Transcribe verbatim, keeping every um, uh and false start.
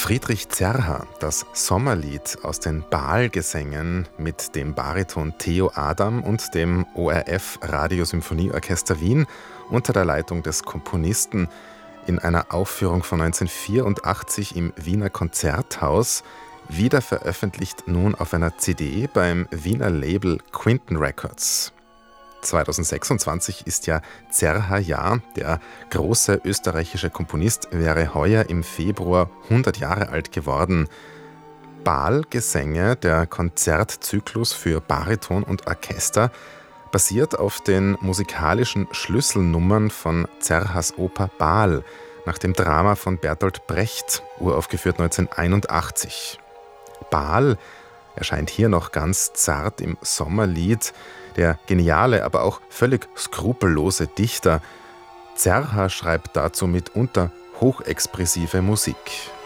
Friedrich Zerha, das Sommerlied aus den Baal-Gesängen mit dem Bariton Theo Adam und dem O R F Radiosymphonieorchester Wien unter der Leitung des Komponisten in einer Aufführung von neunzehnhundertvierundachtzig im Wiener Konzerthaus, wieder veröffentlicht nun auf einer C D beim Wiener Label Quinton Records. zweitausendsechsundzwanzig ist ja Zerha-Jahr. Der große österreichische Komponist wäre heuer im Februar hundert Jahre alt geworden. Baal-Gesänge, der Konzertzyklus für Bariton und Orchester, basiert auf den musikalischen Schlüsselnummern von Zerhas Oper Baal nach dem Drama von Bertolt Brecht, uraufgeführt neunzehnhunderteinundachtzig. Baal erscheint hier noch ganz zart im Sommerlied. Der geniale, aber auch völlig skrupellose Dichter Zerha schreibt dazu mitunter hochexpressive Musik.